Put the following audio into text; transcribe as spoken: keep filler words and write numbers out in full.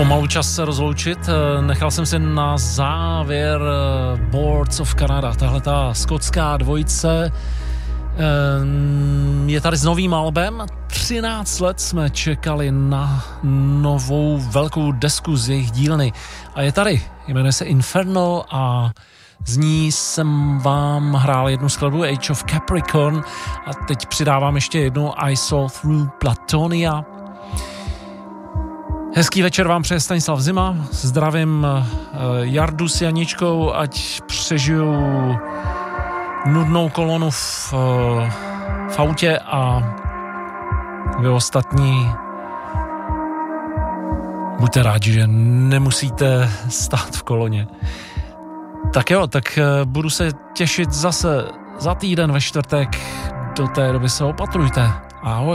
Pomalu čas se rozloučit. Nechal jsem si na závěr Boards of Canada, tahle ta skotská dvojice. Je tady s novým albem. třináct let jsme čekali na novou velkou desku z jejich dílny. A je tady, jmenuje se Infernal a z ní jsem vám hrál jednu skladbu Age of Capricorn a teď přidávám ještě jednu I Saw Through Platonia. Hezký večer vám přeje Stanislav Zima, zdravím Jardu s Janičkou, ať přežijou nudnou kolonu v, v autě a vy ostatní buďte rádi, že nemusíte stát v koloně. Tak jo, tak budu se těšit zase za týden ve čtvrtek, do té doby se opatrujte. Ahoj.